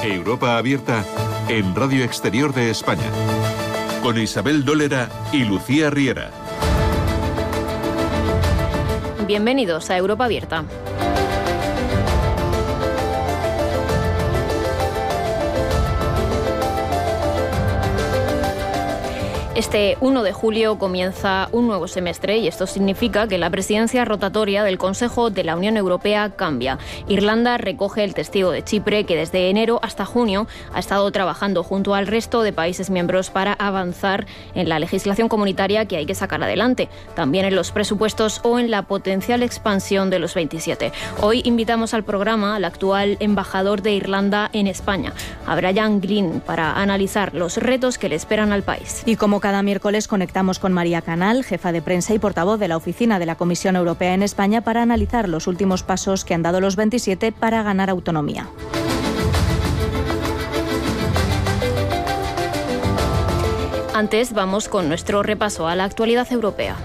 Europa Abierta en Radio Exterior de España, con Isabel Dólera y Lucía Riera. Bienvenidos a Europa Abierta. Este 1 de julio comienza un nuevo semestre y esto significa que la presidencia rotatoria del Consejo de la Unión Europea cambia. Irlanda recoge el testigo de Chipre, que desde enero hasta junio ha estado trabajando junto al resto de países miembros para avanzar en la legislación comunitaria que hay que sacar adelante, también en los presupuestos o en la potencial expansión de los 27. Hoy invitamos al programa al actual embajador de Irlanda en España, a Brian Greene, para analizar los retos que le esperan al país. Y como cada miércoles conectamos con María Canal, jefa de prensa y portavoz de la Oficina de la Comisión Europea en España, para analizar los últimos pasos que han dado los 27 para ganar autonomía. Antes vamos con nuestro repaso a la actualidad europea.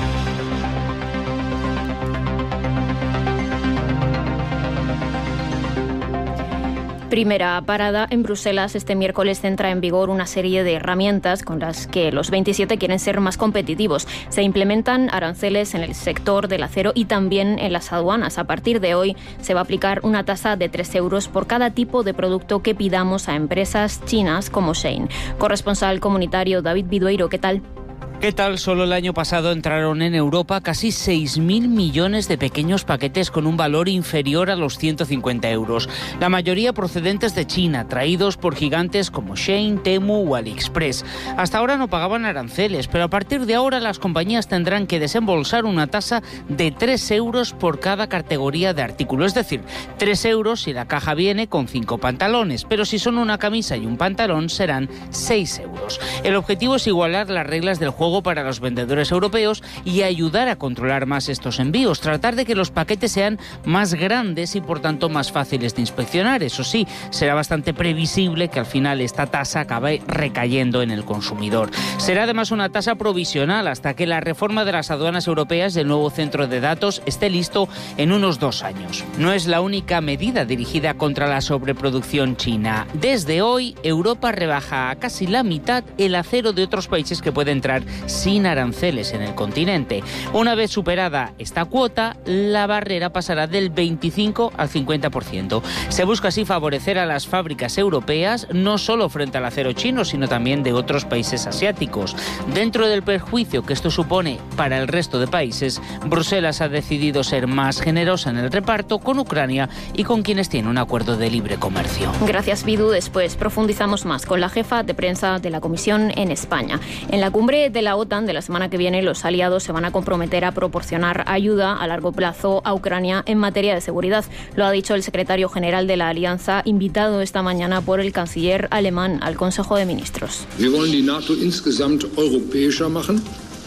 Primera parada en Bruselas. Este miércoles entra en vigor una serie de herramientas con las que los 27 quieren ser más competitivos. Se implementan aranceles en el sector del acero y también en las aduanas. A partir de hoy se va a aplicar una tasa de 3 euros por cada tipo de producto que pidamos a empresas chinas como Shein. Corresponsal comunitario David Bidueiro, ¿qué tal? ¿Qué tal? Solo el año pasado entraron en Europa casi 6.000 millones de pequeños paquetes con un valor inferior a los 150 euros. La mayoría procedentes de China, traídos por gigantes como Shein, Temu o AliExpress. Hasta ahora no pagaban aranceles, pero a partir de ahora las compañías tendrán que desembolsar una tasa de 3 euros por cada categoría de artículo. Es decir, 3 euros si la caja viene con 5 pantalones, pero si son una camisa y un pantalón serán 6 euros. El objetivo es igualar las reglas del juego para los vendedores europeos y ayudar a controlar más estos envíos, tratar de que los paquetes sean más grandes y por tanto más fáciles de inspeccionar. Eso sí, será bastante previsible que al final esta tasa acabe recayendo en el consumidor. Será además una tasa provisional hasta que la reforma de las aduanas europeas del nuevo centro de datos esté listo en unos 2 años. No es la única medida dirigida contra la sobreproducción china. Desde hoy, Europa rebaja a casi la mitad el acero de otros países que puede entrar sin aranceles en el continente. Una vez superada esta cuota, la barrera pasará del 25 al 50%. Se busca así favorecer a las fábricas europeas, no solo frente al acero chino, sino también de otros países asiáticos. Dentro del perjuicio que esto supone para el resto de países, Bruselas ha decidido ser más generosa en el reparto con Ucrania y con quienes tiene un acuerdo de libre comercio. Gracias, Bidu. Después profundizamos más con la jefa de prensa de la Comisión en España. En la cumbre de la OTAN de la semana que viene, los aliados se van a comprometer a proporcionar ayuda a largo plazo a Ucrania en materia de seguridad. Lo ha dicho el secretario general de la Alianza, invitado esta mañana por el canciller alemán al Consejo de Ministros. Wir wollen die NATO insgesamt europäischer machen.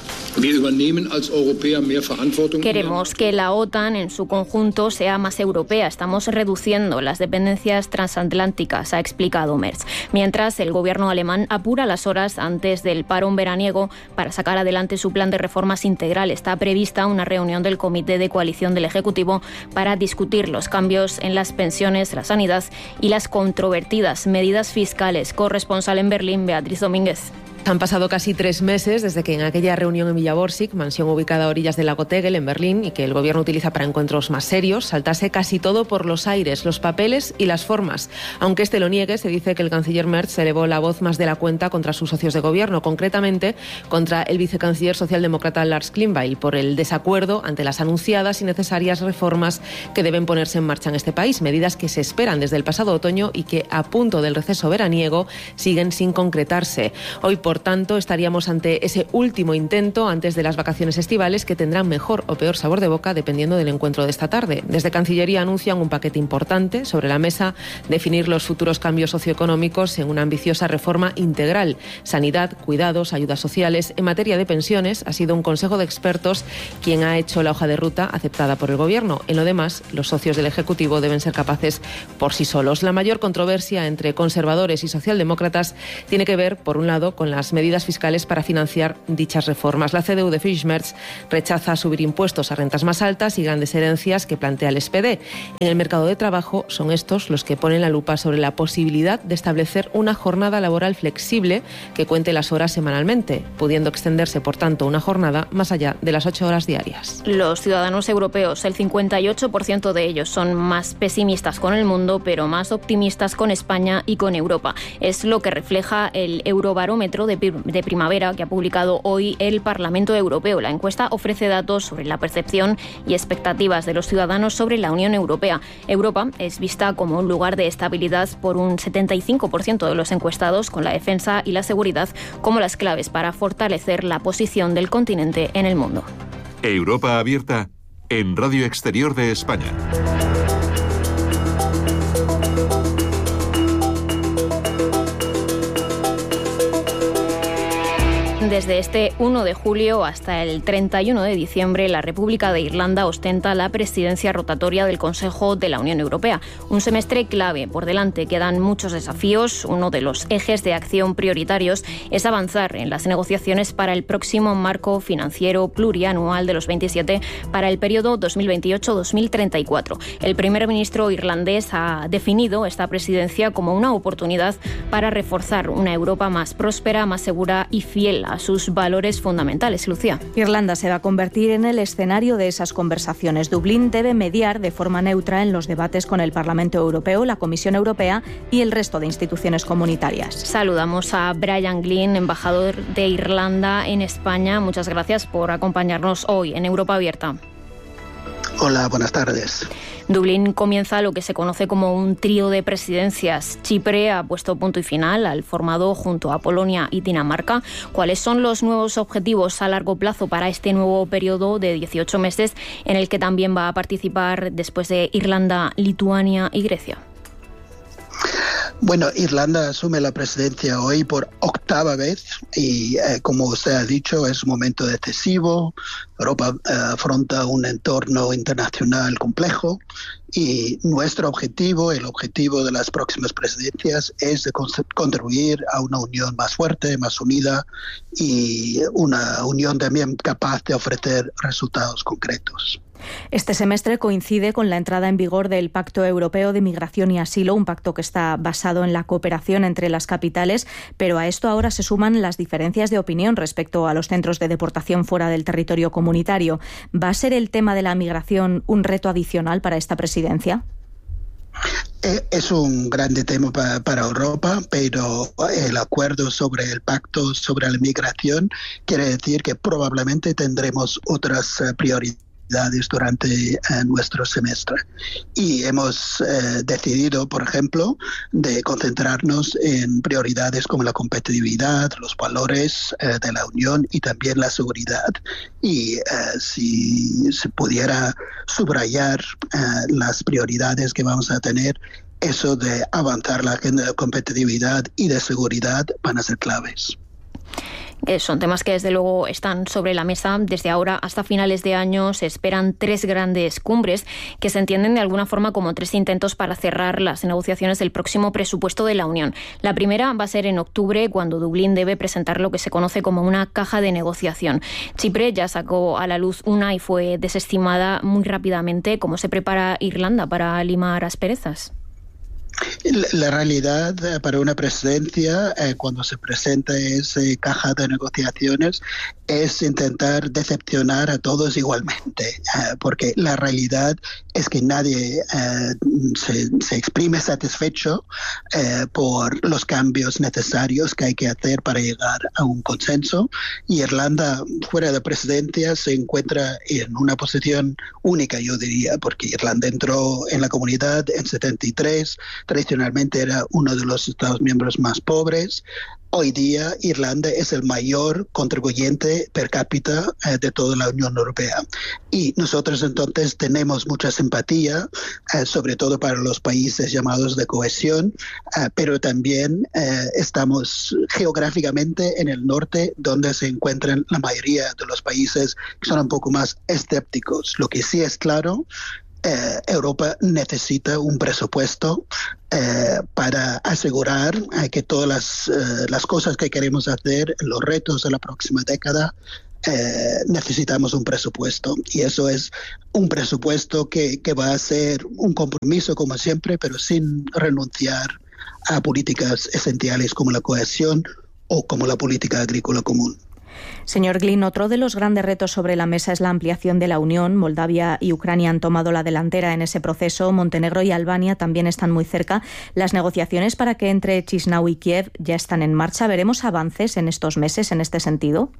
Queremos que la OTAN en su conjunto sea más europea. Estamos reduciendo las dependencias transatlánticas, ha explicado Merz. Mientras, el gobierno alemán apura las horas antes del parón veraniego para sacar adelante su plan de reformas integral. Está prevista una reunión del Comité de Coalición del Ejecutivo para discutir los cambios en las pensiones, la sanidad y las controvertidas medidas fiscales. Corresponsal en Berlín, Beatriz Domínguez. Han pasado casi 3 meses desde que en aquella reunión en Villa Borsig, mansión ubicada a orillas del lago Tegel, en Berlín, y que el gobierno utiliza para encuentros más serios, saltase casi todo por los aires, los papeles y las formas. Aunque este lo niegue, se dice que el canciller Merz elevó la voz más de la cuenta contra sus socios de gobierno, concretamente contra el vicecanciller socialdemócrata Lars Klingbeil, por el desacuerdo ante las anunciadas y necesarias reformas que deben ponerse en marcha en este país, medidas que se esperan desde el pasado otoño y que, a punto del receso veraniego, siguen sin concretarse. Hoy, por tanto, estaríamos ante ese último intento antes de las vacaciones estivales que tendrán mejor o peor sabor de boca dependiendo del encuentro de esta tarde. Desde Cancillería anuncian un paquete importante sobre la mesa, definir los futuros cambios socioeconómicos en una ambiciosa reforma integral. Sanidad, cuidados, ayudas sociales. En materia de pensiones, ha sido un consejo de expertos quien ha hecho la hoja de ruta aceptada por el Gobierno. En lo demás, los socios del Ejecutivo deben ser capaces por sí solos. La mayor controversia entre conservadores y socialdemócratas tiene que ver, por un lado, con la las medidas fiscales para financiar dichas reformas. La CDU de Friedrich Merz rechaza subir impuestos a rentas más altas y grandes herencias que plantea el SPD. En el mercado de trabajo son estos los que ponen la lupa sobre la posibilidad de establecer una jornada laboral flexible que cuente las horas semanalmente, pudiendo extenderse, por tanto, una jornada más allá de las 8 horas diarias. Los ciudadanos europeos, el 58% de ellos son más pesimistas con el mundo, pero más optimistas con España y con Europa. Es lo que refleja el Eurobarómetro de primavera que ha publicado hoy el Parlamento Europeo. La encuesta ofrece datos sobre la percepción y expectativas de los ciudadanos sobre la Unión Europea. Europa es vista como un lugar de estabilidad por un 75% de los encuestados, con la defensa y la seguridad como las claves para fortalecer la posición del continente en el mundo. Europa abierta en Radio Exterior de España. Desde este 1 de julio hasta el 31 de diciembre, la República de Irlanda ostenta la presidencia rotatoria del Consejo de la Unión Europea. Un semestre clave. Por delante quedan muchos desafíos. Uno de los ejes de acción prioritarios es avanzar en las negociaciones para el próximo marco financiero plurianual de los 27 para el periodo 2028-2034. El primer ministro irlandés ha definido esta presidencia como una oportunidad para reforzar una Europa más próspera, más segura y fiel a sus valores fundamentales. Lucía. Irlanda se va a convertir en el escenario de esas conversaciones. Dublín debe mediar de forma neutra en los debates con el Parlamento Europeo, la Comisión Europea y el resto de instituciones comunitarias. Saludamos a Brian Glynn, embajador de Irlanda en España. Muchas gracias por acompañarnos hoy en Europa Abierta. Hola, buenas tardes. Dublín comienza lo que se conoce como un trío de presidencias. Chipre ha puesto punto y final al formado junto a Polonia y Dinamarca. ¿Cuáles son los nuevos objetivos a largo plazo para este nuevo periodo de 18 meses en el que también va a participar después de Irlanda, Lituania y Grecia? Bueno, Irlanda asume la presidencia hoy por octava vez y, como usted ha dicho, es un momento decisivo. Europa afronta un entorno internacional complejo y nuestro objetivo, el objetivo de las próximas presidencias, es de contribuir a una unión más fuerte, más unida y una unión también capaz de ofrecer resultados concretos. Este semestre coincide con la entrada en vigor del Pacto Europeo de Migración y Asilo, un pacto que está basado en la cooperación entre las capitales, pero a esto ahora se suman las diferencias de opinión respecto a los centros de deportación fuera del territorio comunitario. ¿Va a ser el tema de la migración un reto adicional para esta presidencia? Es un grande tema para Europa, pero el acuerdo sobre el pacto sobre la migración quiere decir que probablemente tendremos otras prioridades durante nuestro semestre. Y hemos decidido, por ejemplo, de concentrarnos en prioridades como la competitividad, los valores de la Unión y también la seguridad. Y si se pudiera subrayar las prioridades que vamos a tener, eso de avanzar la agenda de competitividad y de seguridad van a ser claves. Son temas que desde luego están sobre la mesa. Desde ahora hasta finales de año se esperan 3 grandes cumbres que se entienden de alguna forma como 3 intentos para cerrar las negociaciones del próximo presupuesto de la Unión. La primera va a ser en octubre, cuando Dublín debe presentar lo que se conoce como una caja de negociación. Chipre ya sacó a la luz una y fue desestimada muy rápidamente. ¿Cómo se prepara Irlanda para limar asperezas? La realidad para una presidencia, cuando se presenta esa caja de negociaciones, es intentar decepcionar a todos igualmente, porque la realidad es que nadie se exprime satisfecho por los cambios necesarios que hay que hacer para llegar a un consenso. Y Irlanda, fuera de presidencia, se encuentra en una posición única, yo diría, porque Irlanda entró en la comunidad en 73, tradicionalmente era uno de los Estados miembros más pobres. Hoy día Irlanda es el mayor contribuyente per cápita de toda la Unión Europea. Y nosotros entonces tenemos mucha simpatía, sobre todo para los países llamados de cohesión, pero también estamos geográficamente en el norte, donde se encuentran la mayoría de los países que son un poco más escépticos. Lo que sí es claro Europa necesita un presupuesto para asegurar que todas las cosas que queremos hacer, los retos de la próxima década, necesitamos un presupuesto. Y eso es un presupuesto que va a ser un compromiso, como siempre, pero sin renunciar a políticas esenciales como la cohesión o como la política agrícola común. Señor Glynn, otro de los grandes retos sobre la mesa es la ampliación de la Unión. Moldavia y Ucrania han tomado la delantera en ese proceso. Montenegro y Albania también están muy cerca. Las negociaciones para que entre Chisinau y Kiev ya están en marcha. ¿Veremos avances en estos meses en este sentido?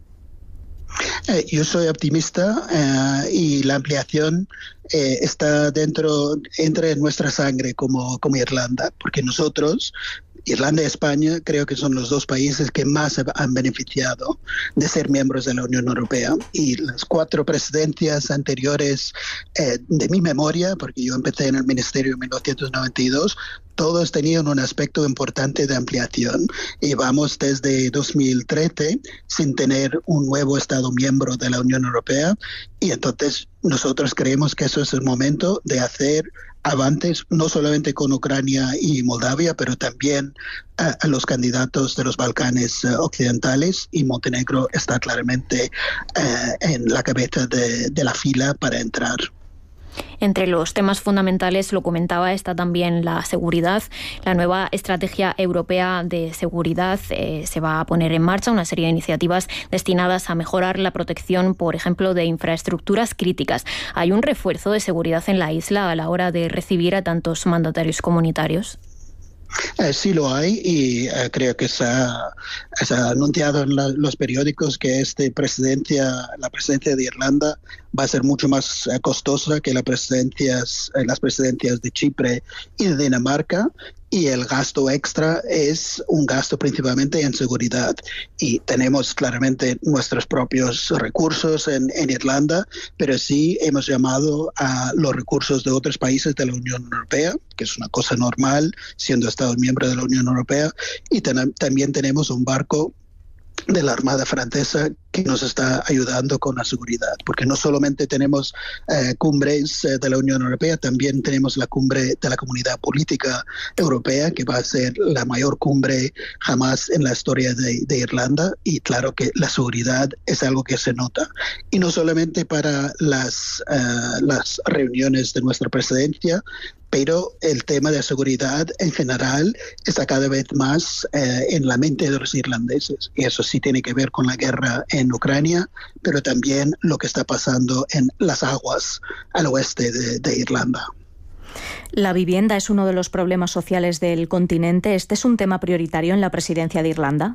Yo soy optimista y la ampliación está entre nuestra sangre como Irlanda, porque nosotros, Irlanda y España, creo que son los dos países que más han beneficiado de ser miembros de la Unión Europea. Y las 4 presidencias anteriores de mi memoria, porque yo empecé en el ministerio en 1992, todos tenían un aspecto importante de ampliación. Y vamos desde 2013 sin tener un nuevo Estado miembro de la Unión Europea. Y entonces nosotros creemos que eso es el momento de hacer avances, no solamente con Ucrania y Moldavia, pero también a los candidatos de los Balcanes occidentales, y Montenegro está claramente en la cabeza de la fila para entrar. Entre los temas fundamentales, lo comentaba, está también la seguridad. La nueva estrategia europea de seguridad se va a poner en marcha, una serie de iniciativas destinadas a mejorar la protección, por ejemplo, de infraestructuras críticas. ¿Hay un refuerzo de seguridad en la isla a la hora de recibir a tantos mandatarios comunitarios? Sí lo hay, y creo que se ha anunciado en los periódicos que la presidencia de Irlanda va a ser mucho más costosa que las presidencias de Chipre y de Dinamarca, y el gasto extra es un gasto principalmente en seguridad. Y tenemos claramente nuestros propios recursos en Irlanda, pero sí hemos llamado a los recursos de otros países de la Unión Europea, que es una cosa normal siendo Estado miembro de la Unión Europea, y también tenemos un barco de la Armada Francesa que nos está ayudando con la seguridad, porque no solamente tenemos cumbres de la Unión Europea, también tenemos la cumbre de la Comunidad Política Europea, que va a ser la mayor cumbre jamás en la historia de Irlanda, y claro que la seguridad es algo que se nota, y no solamente para las reuniones de nuestra presidencia, pero el tema de seguridad en general está cada vez más en la mente de los irlandeses. Y eso sí tiene que ver con la guerra en Ucrania, pero también lo que está pasando en las aguas al oeste de Irlanda. La vivienda es uno de los problemas sociales del continente. ¿Este es un tema prioritario en la presidencia de Irlanda?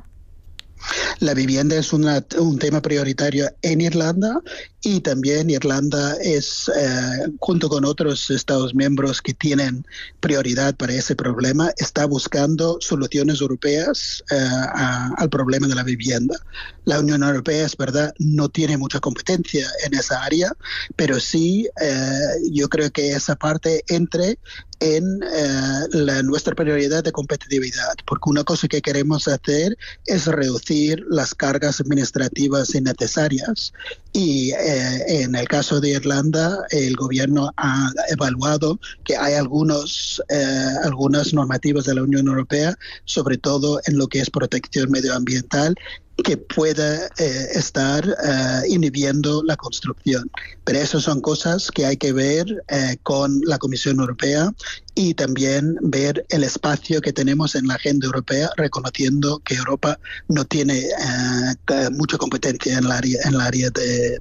La vivienda es un tema prioritario en Irlanda, y también Irlanda es, junto con otros Estados miembros que tienen prioridad para ese problema, está buscando soluciones europeas al problema de la vivienda. La Unión Europea, es verdad, no tiene mucha competencia en esa área, pero sí yo creo que esa parte entre en nuestra prioridad de competitividad, porque una cosa que queremos hacer es reducir las cargas administrativas innecesarias, y en el caso de Irlanda el gobierno ha evaluado que hay algunas normativas de la Unión Europea, sobre todo en lo que es protección medioambiental, que pueda estar inhibiendo la construcción. Pero eso son cosas que hay que ver con la Comisión Europea, y también ver el espacio que tenemos en la agenda europea, reconociendo que Europa no tiene mucha competencia en el área de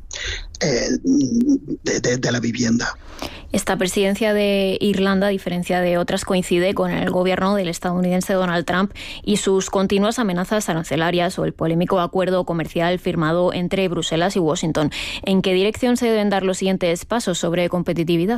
la vivienda. Esta presidencia de Irlanda, a diferencia de otras, coincide con el gobierno del estadounidense Donald Trump y sus continuas amenazas arancelarias o el polémico acuerdo comercial firmado entre Bruselas y Washington. ¿En qué dirección se deben dar los siguientes pasos sobre competitividad?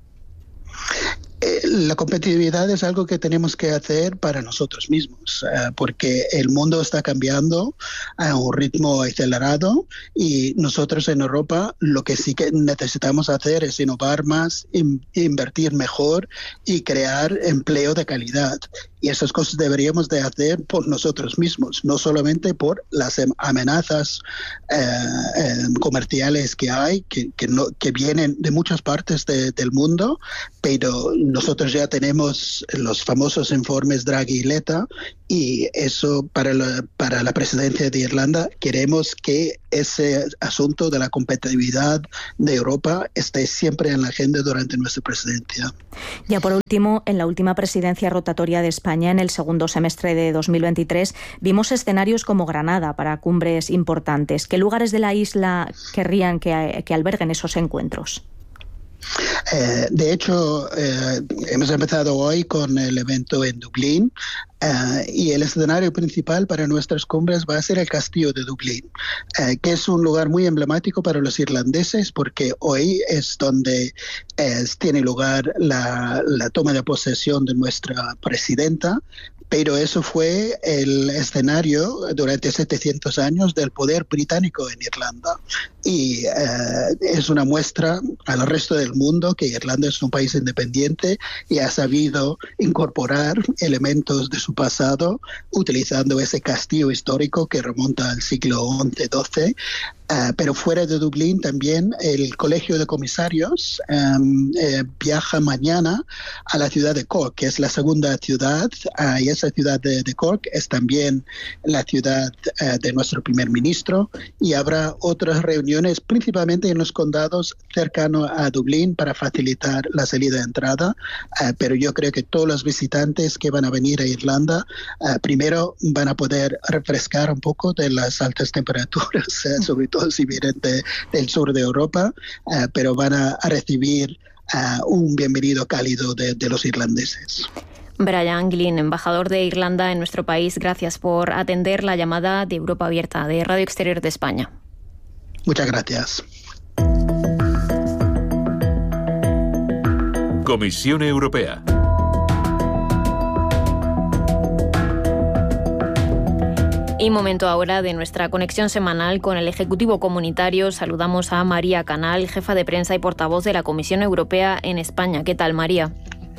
La competitividad es algo que tenemos que hacer para nosotros mismos, porque el mundo está cambiando a un ritmo acelerado, y nosotros en Europa lo que sí que necesitamos hacer es innovar más, invertir mejor y crear empleo de calidad. y esas cosas deberíamos de hacer por nosotros mismos, no solamente por las amenazas comerciales que hay, que vienen de muchas partes del mundo, pero nosotros ya tenemos los famosos informes Draghi y Letta, y eso para la presidencia de Irlanda queremos que ese asunto de la competitividad de Europa esté siempre en la agenda durante nuestra presidencia. Ya por último, en la última presidencia rotatoria de España, en el segundo semestre de 2023, vimos escenarios como Granada para cumbres importantes. ¿Qué lugares de la isla querrían que alberguen esos encuentros? De hecho, hemos empezado hoy con el evento en Dublín y el escenario principal para nuestras cumbres va a ser el Castillo de Dublín, que es un lugar muy emblemático para los irlandeses porque hoy es donde tiene lugar la toma de posesión de nuestra presidenta. Pero eso fue el escenario durante 700 años del poder británico en Irlanda. Y es una muestra al resto del mundo que Irlanda es un país independiente y ha sabido incorporar elementos de su pasado utilizando ese castillo histórico que remonta al siglo XI-XII. Pero fuera de Dublín también el Colegio de Comisarios viaja mañana a la ciudad de Cork, que es la segunda ciudad, y esa ciudad de Cork es también la ciudad de nuestro primer ministro, y habrá otras reuniones principalmente en los condados cercanos a Dublín para facilitar la salida de entrada, pero yo creo que todos los visitantes que van a venir a Irlanda primero van a poder refrescar un poco de las altas temperaturas, sobre todo si vienen del sur de Europa, pero van a recibir un bienvenido cálido de los irlandeses. Brian Glynn, embajador de Irlanda en nuestro país, gracias por atender la llamada de Europa Abierta de Radio Exterior de España. Muchas gracias. Comisión Europea. Y momento ahora de nuestra conexión semanal con el Ejecutivo Comunitario. Saludamos a María Canal, jefa de prensa y portavoz de la Comisión Europea en España. ¿Qué tal, María?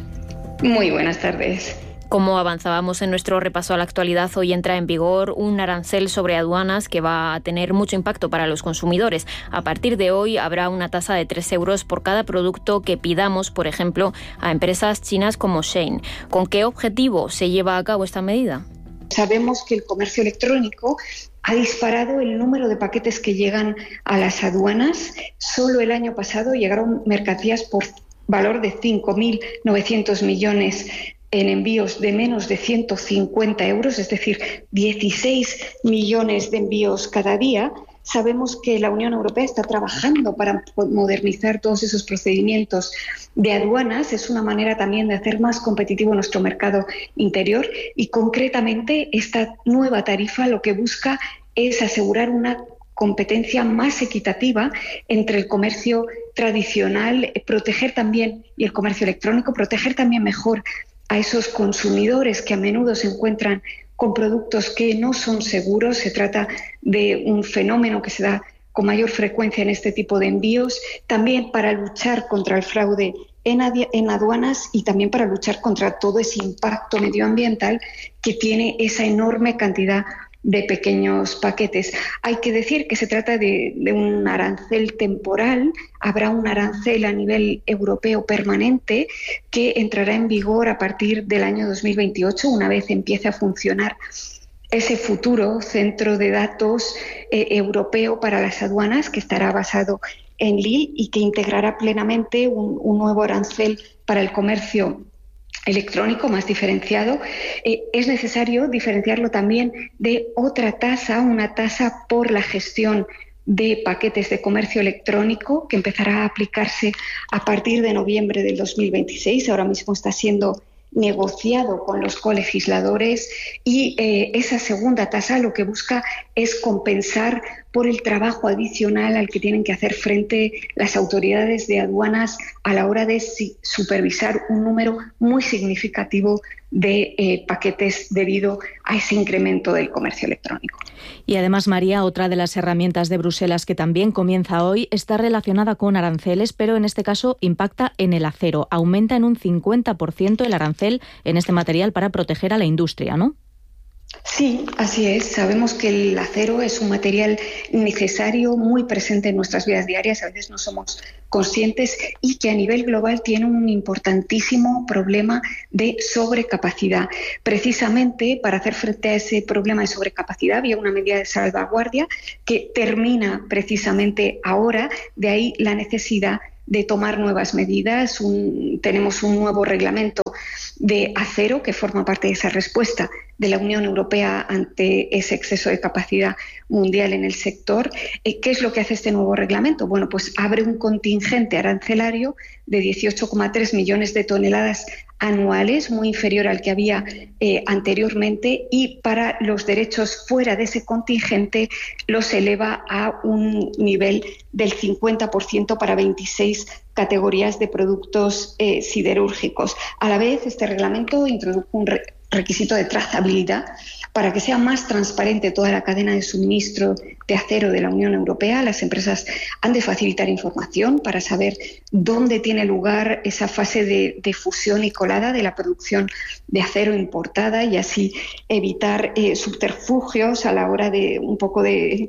Muy buenas tardes. Como avanzábamos en nuestro repaso a la actualidad, hoy entra en vigor un arancel sobre aduanas que va a tener mucho impacto para los consumidores. A partir de hoy habrá una tasa de 3 euros por cada producto que pidamos, por ejemplo, a empresas chinas como Shein. ¿Con qué objetivo se lleva a cabo esta medida? Sabemos que el comercio electrónico ha disparado el número de paquetes que llegan a las aduanas. Solo el año pasado llegaron mercancías por valor de 5.900 millones en envíos de menos de 150 euros, es decir, 16 millones de envíos cada día. Sabemos que la Unión Europea está trabajando para modernizar todos esos procedimientos de aduanas. Es una manera también de hacer más competitivo nuestro mercado interior y concretamente esta nueva tarifa lo que busca es asegurar una competencia más equitativa entre el comercio tradicional, proteger también, y el comercio electrónico, proteger también mejor a esos consumidores que a menudo se encuentran con productos que no son seguros. Se trata de un fenómeno que se da con mayor frecuencia en este tipo de envíos, también para luchar contra el fraude en aduanas y también para luchar contra todo ese impacto medioambiental que tiene esa enorme cantidad de pequeños paquetes. Hay que decir que se trata de un arancel temporal. Habrá un arancel a nivel europeo permanente que entrará en vigor a partir del año 2028, una vez empiece a funcionar ese futuro centro de datos europeo para las aduanas, que estará basado en Lille y que integrará plenamente un nuevo arancel para el comercio electrónico más diferenciado. Es necesario diferenciarlo también de otra tasa, una tasa por la gestión de paquetes de comercio electrónico que empezará a aplicarse a partir de noviembre del 2026. Ahora mismo está siendo negociado con los colegisladores y esa segunda tasa lo que busca es compensar por el trabajo adicional al que tienen que hacer frente las autoridades de aduanas a la hora de supervisar un número muy significativo de paquetes debido a ese incremento del comercio electrónico. Y además, María, otra de las herramientas de Bruselas que también comienza hoy está relacionada con aranceles, pero en este caso impacta en el acero. Aumenta en un 50% el arancel en este material para proteger a la industria, ¿no? Sí, así es. Sabemos que el acero es un material necesario, muy presente en nuestras vidas diarias, a veces no somos conscientes, y que a nivel global tiene un importantísimo problema de sobrecapacidad. Precisamente para hacer frente a ese problema de sobrecapacidad había una medida de salvaguardia que termina precisamente ahora, de ahí la necesidad de tomar nuevas medidas. Tenemos un nuevo reglamento de acero que forma parte de esa respuesta de la Unión Europea ante ese exceso de capacidad mundial en el sector. ¿Qué es lo que hace este nuevo reglamento? Bueno, pues abre un contingente arancelario de 18,3 millones de toneladas anuales, muy inferior al que había anteriormente, y para los derechos fuera de ese contingente los eleva a un nivel del 50% para 26 categorías de productos siderúrgicos. A la vez, este reglamento introdujo un requisito de trazabilidad para que sea más transparente toda la cadena de suministro de acero de la Unión Europea. Las empresas han de facilitar información para saber dónde tiene lugar esa fase de fusión y colada de la producción de acero importada, y así evitar subterfugios a la hora de un poco de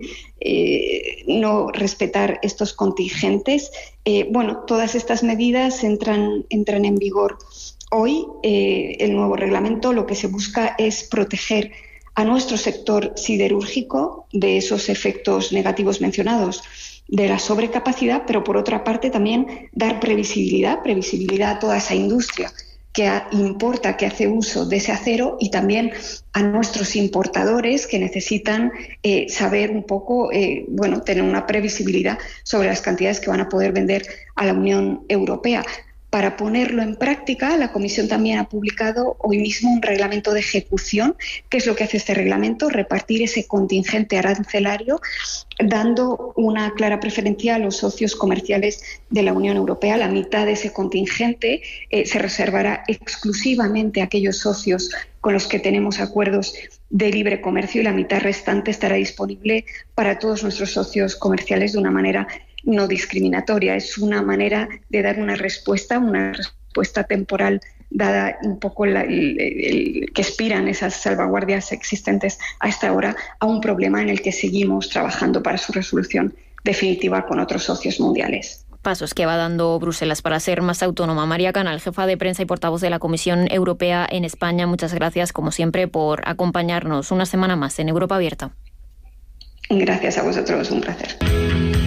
no respetar estos contingentes. Todas estas medidas entran en vigor hoy. El nuevo reglamento lo que se busca es proteger a nuestro sector siderúrgico de esos efectos negativos mencionados de la sobrecapacidad, pero por otra parte también dar previsibilidad a toda esa industria que importa, que hace uso de ese acero, y también a nuestros importadores que necesitan saber un poco, tener una previsibilidad sobre las cantidades que van a poder vender a la Unión Europea. Para ponerlo en práctica, la Comisión también ha publicado hoy mismo un reglamento de ejecución. ¿Qué es lo que hace este reglamento? Repartir ese contingente arancelario, dando una clara preferencia a los socios comerciales de la Unión Europea. La mitad de ese contingente se reservará exclusivamente a aquellos socios con los que tenemos acuerdos de libre comercio, y la mitad restante estará disponible para todos nuestros socios comerciales de una manera no discriminatoria. Es una manera de dar una respuesta temporal, dada un poco que expiran esas salvaguardias existentes hasta ahora, a un problema en el que seguimos trabajando para su resolución definitiva con otros socios mundiales. Pasos que va dando Bruselas para ser más autónoma. María Canal, jefa de prensa y portavoz de la Comisión Europea en España, muchas gracias, como siempre, por acompañarnos una semana más en Europa Abierta. Gracias a vosotros, un placer.